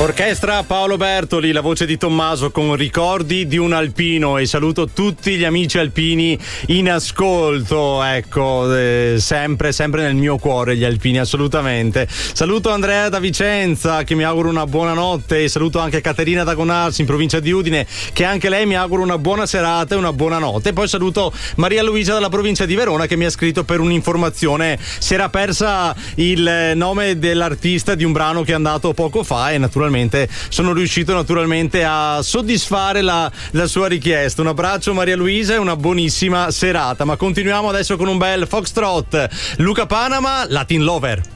Orchestra Paolo Bertoli, la voce di Tommaso con Ricordi di un alpino, e saluto tutti gli amici alpini in ascolto, ecco, sempre nel mio cuore gli alpini, assolutamente. Saluto Andrea da Vicenza che mi augura una buona notte, e saluto anche Caterina da Gonarsi in provincia di Udine che anche lei mi augura una buona serata e una buona notte. E poi saluto Maria Luisa dalla provincia di Verona che mi ha scritto per un'informazione, si era persa il nome dell'artista di un brano che è andato poco fa, e naturalmente sono riuscito a soddisfare la sua richiesta. Un abbraccio Maria Luisa e una buonissima serata. Ma continuiamo adesso con un bel foxtrot. Luca Panama, Latin Lover.